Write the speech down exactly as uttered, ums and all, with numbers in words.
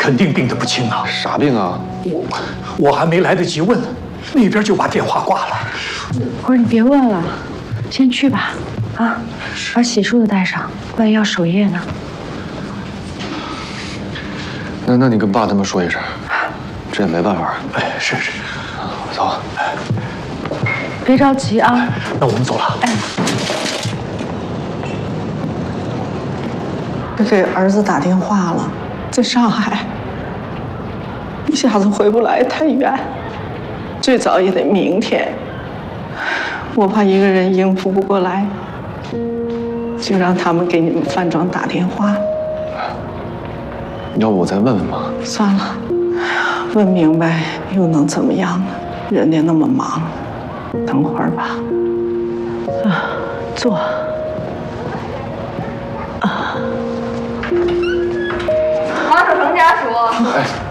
肯定病得不轻啊！ 啥病啊？ 我我还没来得及问，那边就把电话挂了。 我说你别问了，先去吧，啊，把洗漱的带上，万一要守夜呢。 那那你跟爸他们说一声，这也没办法。 哎，是是， 走。 别着急啊。 那我们走了。 哎。 给儿子打电话了，在上海，一下子回不来，太远，最早也得明天。我怕一个人应付不过来，就让他们给你们饭庄打电话。 要不我再问问吧？ 算了，问明白又能怎么样呢？人家那么忙，等会儿吧。啊，坐。啊。 王守成家属。 哎。